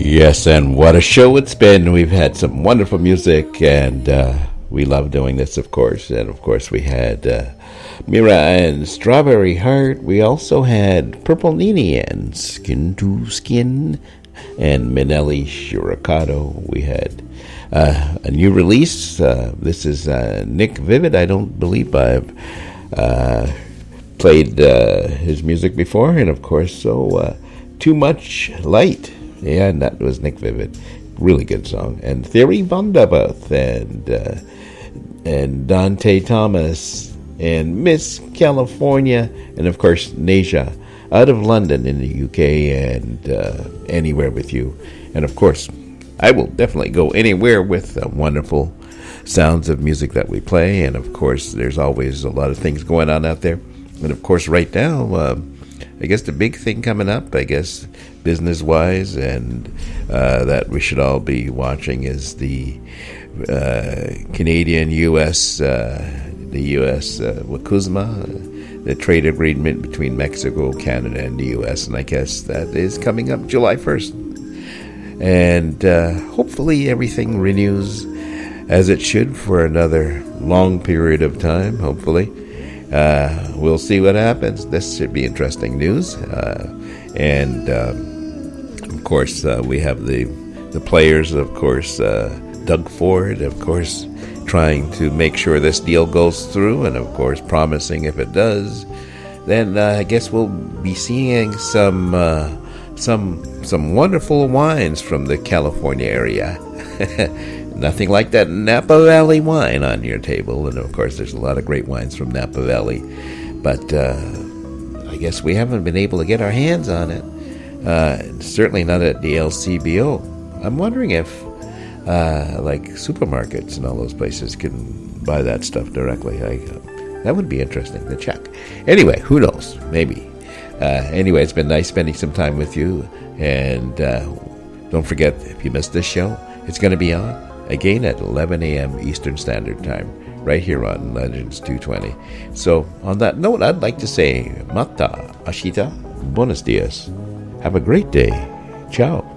Yes, and what a show it's been. We've had some wonderful music, and we love doing this, of course. And of course, we had Mira and Strawberry Heart. We also had Purple Nini and Skin to Skin, and Minelli Shirakato. We had a new release. This is Nick Vivid. I don't believe I've played his music before, and of course, so Too Much Light. Yeah, and that was Nick Vivid. Really good song. And Theory Vondabath and Dante Thomas and Miss California, and of course Nasia out of London in the UK, and Anywhere with You. And of course, I will definitely go anywhere with the wonderful sounds of music that we play. And of course, there's always a lot of things going on out there. And of course, right now, I guess the big thing coming up, I guess, business-wise, and that we should all be watching is the Canadian-U.S., the U.S. WACUSMA, the trade agreement between Mexico, Canada, and the U.S., and I guess that is coming up July 1st. And hopefully everything renews as it should for another long period of time, hopefully. We'll see what happens. This should be interesting news. And of course, we have the players, of course, Doug Ford, of course, trying to make sure this deal goes through, and of course, promising if it does, then I guess we'll be seeing some wonderful wines from the California area. Nothing like that Napa Valley wine on your table. And of course, there's a lot of great wines from Napa Valley. But I guess we haven't been able to get our hands on it. Certainly not at the LCBO. I'm wondering if like supermarkets and all those places can buy that stuff directly. That would be interesting to check. Anyway, who knows? Maybe. Anyway, it's been nice spending some time with you. And don't forget, if you missed this show, it's going to be on again at 11 a.m. Eastern Standard Time, right here on Legends 220. So, on that note, I'd like to say, Mata, Ashita, Buenos dias. Have a great day. Ciao.